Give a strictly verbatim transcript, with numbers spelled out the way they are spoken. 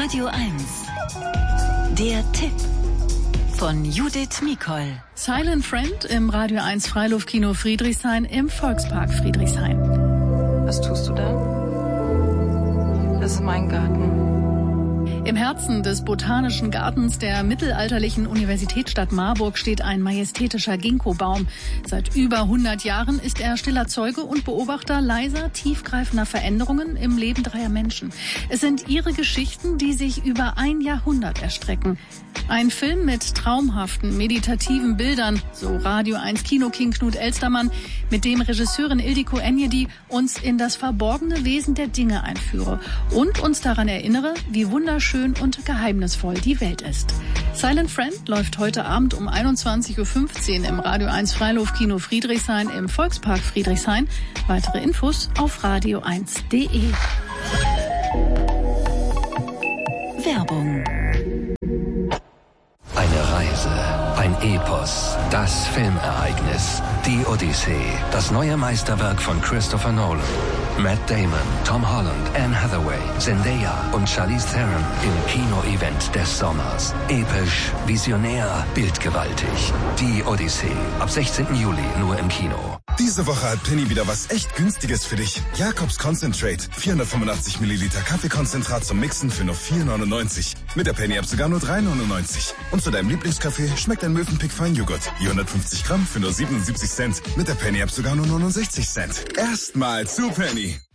Radio eins. Der Tipp von Judith Mikol. Silent Friend im Radio eins Freiluftkino Friedrichshain im Volkspark Friedrichshain. Was tust du da? Das ist mein Garten. Im Herzen des Botanischen Gartens der mittelalterlichen Universitätsstadt Marburg steht ein majestätischer Ginkgo-Baum. Seit über hundert Jahren ist er stiller Zeuge und Beobachter leiser, tiefgreifender Veränderungen im Leben dreier Menschen. Es sind ihre Geschichten, die sich über ein Jahrhundert erstrecken. Ein Film mit traumhaften, meditativen Bildern, so Radio eins Kinoking Knut Elstermann, mit dem Regisseurin Ildiko Enjedi uns in das verborgene Wesen der Dinge einführe und uns daran erinnere, wie wunderschön und geheimnisvoll die Welt ist. Silent Friend läuft heute Abend um einundzwanzig Uhr fünfzehn im Radio eins Freiluftkino Friedrichshain im Volkspark Friedrichshain. Weitere Infos auf radio eins punkt de. Werbung. Eine Reise, ein Epos, das Filmereignis, die Odyssee, das neue Meisterwerk von Christopher Nolan. Matt Damon, Tom Holland, Anne Hathaway, Zendaya und Charlize Theron im Kino-Event des Sommers. Episch, visionär, bildgewaltig. Die Odyssee, ab sechzehnten Juli nur im Kino. Diese Woche hat Penny wieder was echt Günstiges für dich. Jakobs Concentrate. vierhundertfünfundachtzig Milliliter Kaffeekonzentrat zum Mixen für nur vier neunundneunzig. Mit der Penny-App sogar nur drei neunundneunzig. Und zu deinem Lieblingskaffee schmeckt ein Mövenpick Feinjoghurt. Die hundertfünfzig Gramm für nur siebenundsiebzig Cent. Mit der Penny-App sogar nur neunundsechzig Cent. Erstmal zu Penny.